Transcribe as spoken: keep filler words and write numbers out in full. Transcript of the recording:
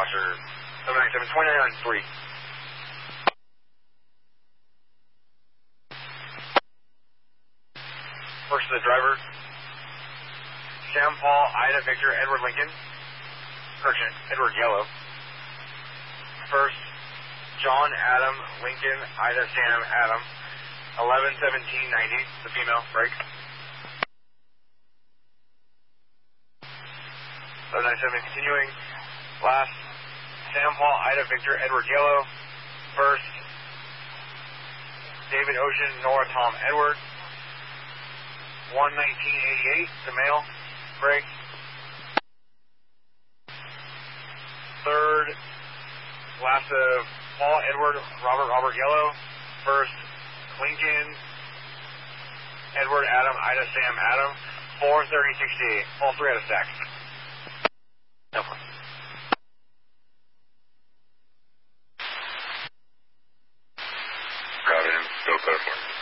Roger. seven nine seven, twenty-nine on three. First to the driver. Sam Paul, Ida Victor, Edward Lincoln. Correction, Edward Yellow. First, John Adam, Lincoln, Ida Sam Adam. eleven seventeen ninety, the female, break. seven nine seven, continuing. Last, Sam Paul, Ida Victor, Edward Yellow. First, David Ocean, Nora Tom Edward. one nineteen eighty-eight, the male, break. Third, last of Paul Edward Robert Robert Yellow. First, Lincoln Edward Adam Ida Sam Adam. four thirty sixty-eight, all three out of stack. No problem. Got him, still clear for